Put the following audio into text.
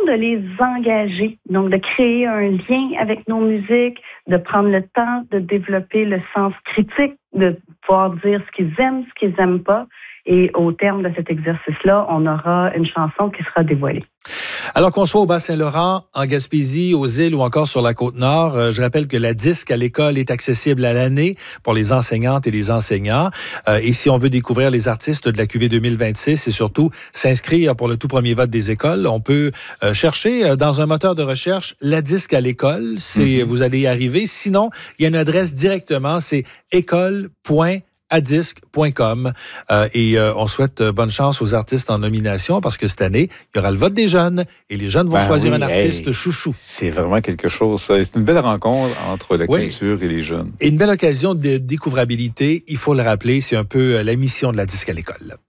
de les engager, donc de créer un lien avec nos musiques, de prendre le temps de développer le sens critique, de pouvoir dire ce qu'ils aiment, ce qu'ils n'aiment pas. Et au terme de cet exercice-là, on aura une chanson qui sera dévoilée. Alors qu'on soit au Bas-Saint-Laurent, en Gaspésie, aux îles ou encore sur la Côte-Nord, je rappelle que la disque à l'école est accessible à l'année pour les enseignantes et les enseignants. Et si on veut découvrir les artistes de la QV 2026 et surtout s'inscrire pour le tout premier vote des écoles, on peut chercher dans un moteur de recherche la disque à l'école. Vous allez y arriver. Sinon, il y a une adresse directement, c'est école.adisque.com et on souhaite bonne chance aux artistes en nomination parce que cette année, il y aura le vote des jeunes et les jeunes vont choisir un artiste chouchou. C'est vraiment quelque chose. C'est une belle rencontre entre la culture et les jeunes. Et une belle occasion de découvrabilité. Il faut le rappeler, c'est un peu la mission de la disque à l'école.